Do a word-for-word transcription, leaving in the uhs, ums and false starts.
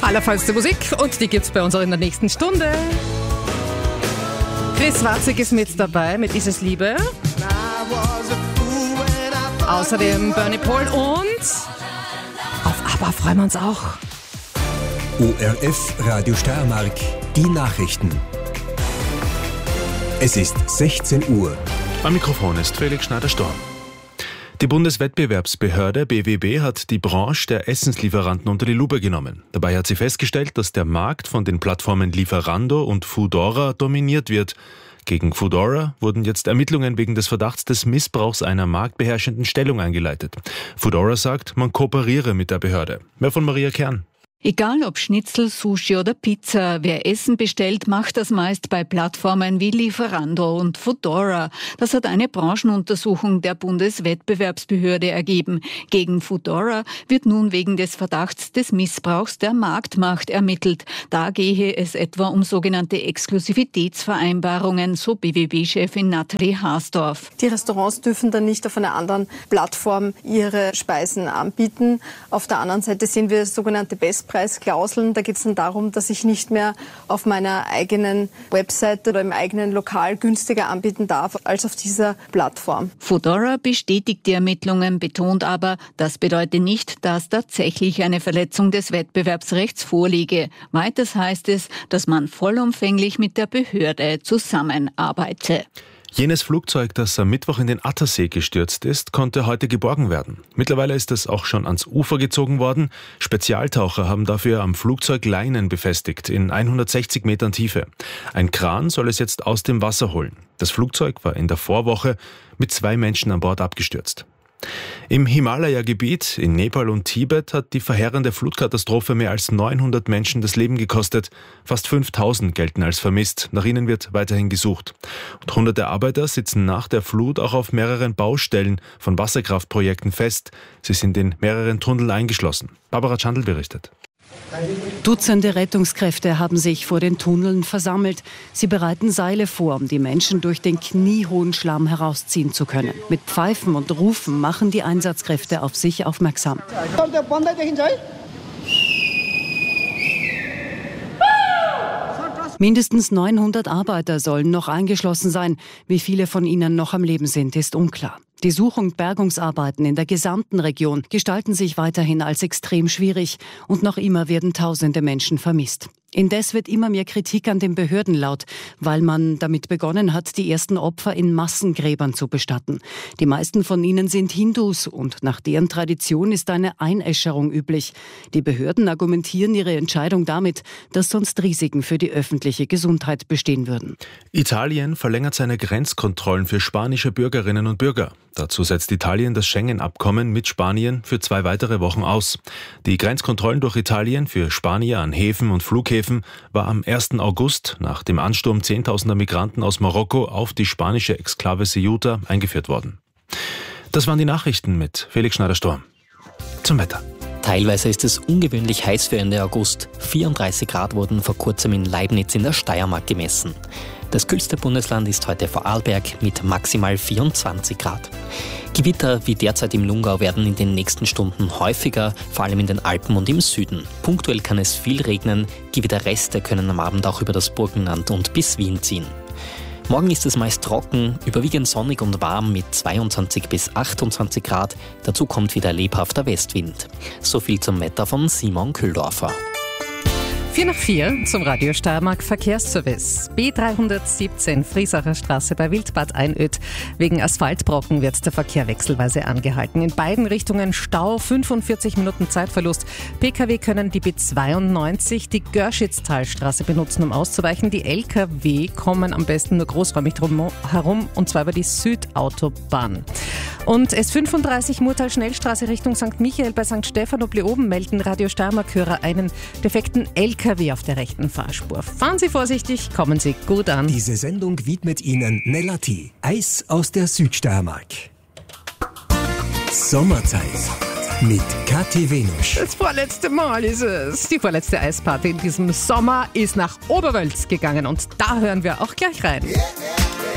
Allerfeinste Musik und die gibt's bei uns auch in der nächsten Stunde. Chris Watzig ist mit dabei mit Ist es Liebe. Außerdem Bernie Paul und auf ABBA freuen wir uns auch. O R F Radio Steiermark, die Nachrichten. Es ist sechzehn Uhr. Am Mikrofon ist Felix Schneider-Storm. Die Bundeswettbewerbsbehörde B W B hat die Branche der Essenslieferanten unter die Lupe genommen. Dabei hat sie festgestellt, dass der Markt von den Plattformen Lieferando und Foodora dominiert wird. Gegen Foodora wurden jetzt Ermittlungen wegen des Verdachts des Missbrauchs einer marktbeherrschenden Stellung eingeleitet. Foodora sagt, man kooperiere mit der Behörde. Mehr von Maria Kern. Egal ob Schnitzel, Sushi oder Pizza, wer Essen bestellt, macht das meist bei Plattformen wie Lieferando und Foodora. Das hat eine Branchenuntersuchung der Bundeswettbewerbsbehörde ergeben. Gegen Foodora wird nun wegen des Verdachts des Missbrauchs der Marktmacht ermittelt. Da gehe es etwa um sogenannte Exklusivitätsvereinbarungen, so B W B-Chefin Nathalie Haasdorf. Die Restaurants dürfen dann nicht auf einer anderen Plattform ihre Speisen anbieten. Auf der anderen Seite sehen wir sogenannte Best Preisklauseln. Da geht es dann darum, dass ich nicht mehr auf meiner eigenen Webseite oder im eigenen Lokal günstiger anbieten darf als auf dieser Plattform. Foodora bestätigt die Ermittlungen, betont aber, das bedeutet nicht, dass tatsächlich eine Verletzung des Wettbewerbsrechts vorliege. Weiters heißt es, dass man vollumfänglich mit der Behörde zusammenarbeite. Jenes Flugzeug, das am Mittwoch in den Attersee gestürzt ist, konnte heute geborgen werden. Mittlerweile ist es auch schon ans Ufer gezogen worden. Spezialtaucher haben dafür am Flugzeug Leinen befestigt, in hundertsechzig Metern Tiefe. Ein Kran soll es jetzt aus dem Wasser holen. Das Flugzeug war in der Vorwoche mit zwei Menschen an Bord abgestürzt. Im Himalaya-Gebiet in Nepal und Tibet hat die verheerende Flutkatastrophe mehr als neunhundert Menschen das Leben gekostet. Fast fünftausend gelten als vermisst. Nach ihnen wird weiterhin gesucht. Und hunderte Arbeiter sitzen nach der Flut auch auf mehreren Baustellen von Wasserkraftprojekten fest. Sie sind in mehreren Tunneln eingeschlossen. Barbara Schandl berichtet. Dutzende Rettungskräfte haben sich vor den Tunneln versammelt. Sie bereiten Seile vor, um die Menschen durch den kniehohen Schlamm herausziehen zu können. Mit Pfeifen und Rufen machen die Einsatzkräfte auf sich aufmerksam. Mindestens neunhundert Arbeiter sollen noch eingeschlossen sein. Wie viele von ihnen noch am Leben sind, ist unklar. Die Such- und Bergungsarbeiten in der gesamten Region gestalten sich weiterhin als extrem schwierig und noch immer werden tausende Menschen vermisst. Indes wird immer mehr Kritik an den Behörden laut, weil man damit begonnen hat, die ersten Opfer in Massengräbern zu bestatten. Die meisten von ihnen sind Hindus und nach deren Tradition ist eine Einäscherung üblich. Die Behörden argumentieren ihre Entscheidung damit, dass sonst Risiken für die öffentliche Gesundheit bestehen würden. Italien verlängert seine Grenzkontrollen für spanische Bürgerinnen und Bürger. Dazu setzt Italien das Schengen-Abkommen mit Spanien für zwei weitere Wochen aus. Die Grenzkontrollen durch Italien für Spanier an Häfen und Flughäfen war am ersten August nach dem Ansturm zehntausender Migranten aus Marokko auf die spanische Exklave Ceuta eingeführt worden. Das waren die Nachrichten mit Felix Schneider-Storm. Zum Wetter. Teilweise ist es ungewöhnlich heiß für Ende August. vierunddreißig Grad wurden vor kurzem in Leibniz in der Steiermark gemessen. Das kühlste Bundesland ist heute Vorarlberg mit maximal vierundzwanzig Grad. Gewitter wie derzeit im Lungau werden in den nächsten Stunden häufiger, vor allem in den Alpen und im Süden. Punktuell kann es viel regnen, Gewitterreste können am Abend auch über das Burgenland und bis Wien ziehen. Morgen ist es meist trocken, überwiegend sonnig und warm mit zweiundzwanzig bis achtundzwanzig Grad. Dazu kommt wieder lebhafter Westwind. So viel zum Wetter von Simon Kühldorfer. vier nach vier zum Radio Steiermark Verkehrsservice. B dreihundertsiebzehn Friesacher Straße bei Wildbad Einöd. Wegen Asphaltbrocken wird der Verkehr wechselweise angehalten. In beiden Richtungen Stau, fünfundvierzig Minuten Zeitverlust. Pkw können die B zweiundneunzig, die Görschitztalstraße benutzen, um auszuweichen. Die Lkw kommen am besten nur großräumig drum herum, und zwar über die Südautobahn. Und S fünfunddreißig Murtal-Schnellstraße Richtung Sankt Michael bei Sankt Stephan ob Leoben melden Radio Steiermark-Hörer einen defekten Lkw auf der rechten Fahrspur. Fahren Sie vorsichtig, kommen Sie gut an. Diese Sendung widmet Ihnen Nelati, Eis aus der Südsteiermark. Sommerzeit mit Kathi Venusch. Das vorletzte Mal ist es. Die vorletzte Eisparty in diesem Sommer ist nach Oberwölz gegangen und da hören wir auch gleich rein. Yeah, yeah.